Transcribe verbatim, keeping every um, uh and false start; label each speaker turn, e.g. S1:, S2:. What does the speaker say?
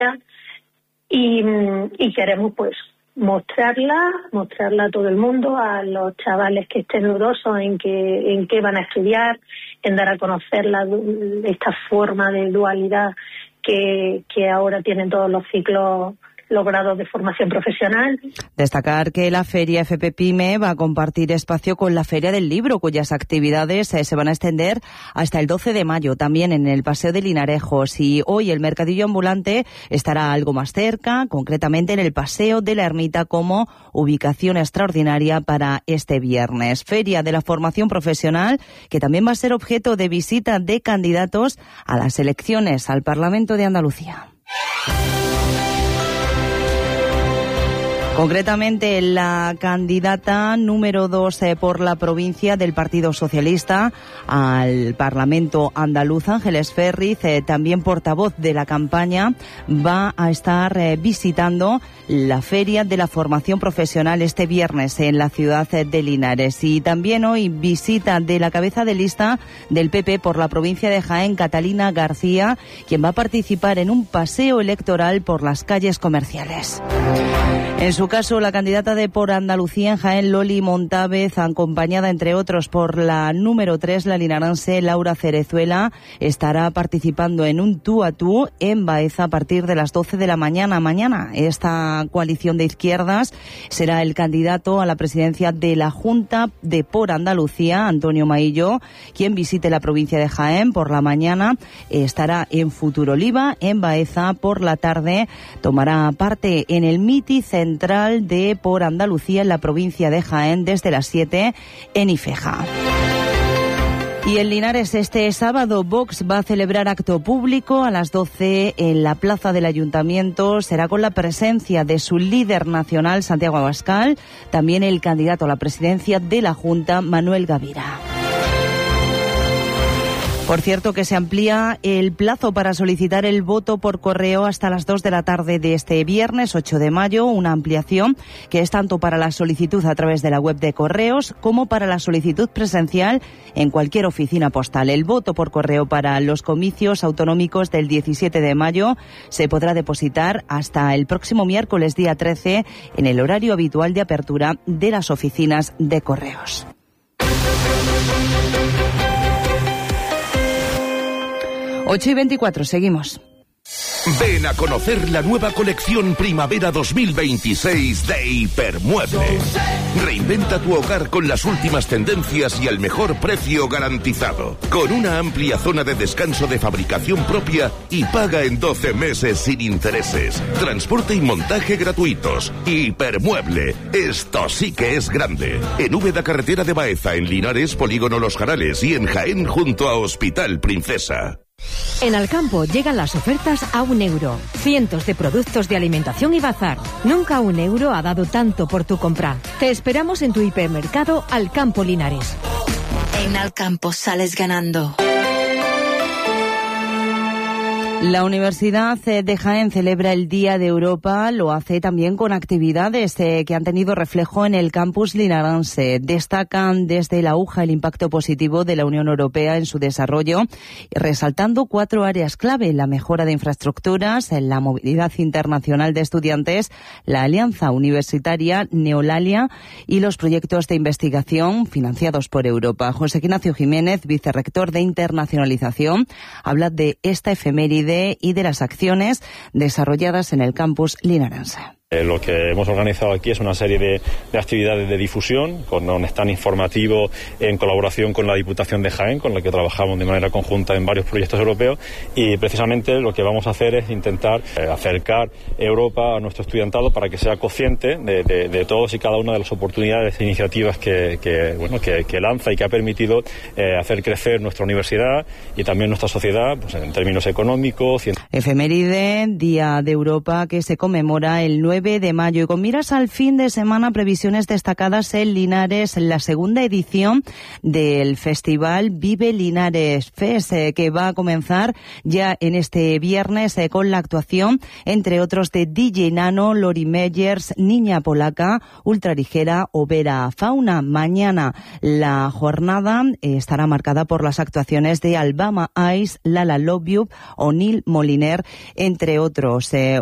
S1: y, y queremos pues mostrarla, mostrarla a todo el mundo, a los chavales que estén dudosos en qué, en qué van a estudiar, en dar a conocer la, esta forma de dualidad que, que ahora tienen todos los ciclos, los grados de formación profesional.
S2: Destacar que la Feria F P Pyme va a compartir espacio con la Feria del Libro, cuyas actividades eh, se van a extender hasta el doce de mayo, también en el Paseo de Linarejos. Y hoy el mercadillo ambulante estará algo más cerca, concretamente en el Paseo de la Ermita, como ubicación extraordinaria para este viernes. Feria de la Formación Profesional, que también va a ser objeto de visita de candidatos a las elecciones al Parlamento de Andalucía. Concretamente, la candidata número dos eh, por la provincia del Partido Socialista al Parlamento andaluz, Ángeles Ferriz, eh, también portavoz de la campaña, va a estar eh, visitando la Feria de la Formación Profesional este viernes en la ciudad de Linares. Y también hoy visita de la cabeza de lista del P P por la provincia de Jaén, Catalina García, quien va a participar en un paseo electoral por las calles comerciales. En su caso, la candidata de Por Andalucía en Jaén, Loli Montávez, acompañada entre otros por la número tres, la linarense Laura Cerezuela, estará participando en un tú a tú en Baeza a partir de las doce de la mañana. Mañana esta coalición de izquierdas será el candidato a la presidencia de la Junta de Por Andalucía, Antonio Maillo, quien visite la provincia de Jaén por la mañana. Estará en Futuroliva, en Baeza. Por la tarde tomará parte en el miti central de Por Andalucía en la provincia de Jaén desde las siete en Ifeja. Y en Linares este sábado Vox va a celebrar acto público a las doce en la plaza del Ayuntamiento. Será con la presencia de su líder nacional, Santiago Abascal, también el candidato a la presidencia de la Junta, Manuel Gavira. Por cierto, que se amplía el plazo para solicitar el voto por correo hasta las dos de la tarde de este viernes ocho de mayo, una ampliación que es tanto para la solicitud a través de la web de Correos como para la solicitud presencial en cualquier oficina postal. El voto por correo para los comicios autonómicos del diecisiete de mayo se podrá depositar hasta el próximo miércoles día trece en el horario habitual de apertura de las oficinas de Correos. ocho y veinticuatro, seguimos.
S3: Ven a conocer la nueva colección Primavera dos mil veintiséis de Hipermueble. Reinventa tu hogar con las últimas tendencias y al mejor precio garantizado. Con una amplia zona de descanso de fabricación propia y paga en doce meses sin intereses. Transporte y montaje gratuitos. Hipermueble. Esto sí que es grande. En Úbeda, carretera de Baeza, en Linares, Polígono Los Jarales y en Jaén junto a Hospital Princesa.
S4: En Alcampo llegan las ofertas a un euro. Cientos de productos de alimentación y bazar. Nunca un euro ha dado tanto por tu compra. Te esperamos en tu hipermercado Alcampo Linares.
S5: En Alcampo sales ganando.
S2: La Universidad de Jaén celebra el Día de Europa, lo hace también con actividades eh, que han tenido reflejo en el campus linarense. Destacan desde la U J A el impacto positivo de la Unión Europea en su desarrollo, resaltando cuatro áreas clave: la mejora de infraestructuras, la movilidad internacional de estudiantes, la alianza universitaria Neolalia y los proyectos de investigación financiados por Europa. José Ignacio Jiménez, vicerrector de internacionalización, habla de esta efeméride y de las acciones desarrolladas en el campus linarense.
S6: Eh, lo que hemos organizado aquí es una serie de, de actividades de difusión, con un stand informativo en colaboración con la Diputación de Jaén, con la que trabajamos de manera conjunta en varios proyectos europeos, y precisamente lo que vamos a hacer es intentar eh, acercar Europa a nuestro estudiantado para que sea consciente de, de, de todos y cada una de las oportunidades e iniciativas que, que, bueno, que, que lanza y que ha permitido eh, hacer crecer nuestra universidad y también nuestra sociedad, pues, en términos económicos.
S2: Efeméride, Día de Europa, que se conmemora el nueve nueve de mayo. Y con miras al fin de semana, previsiones destacadas en Linares, la segunda edición del festival Vive Linares Fest, eh, que va a comenzar ya en este viernes eh, con la actuación, entre otros, de D J Nano, Lori Meyers, Niña Polaca, Ultraligera o Vera Fauna. Mañana la jornada eh, estará marcada por las actuaciones de Alabama Ice, Lala Love You o Neil Moliner, entre otros. Eh,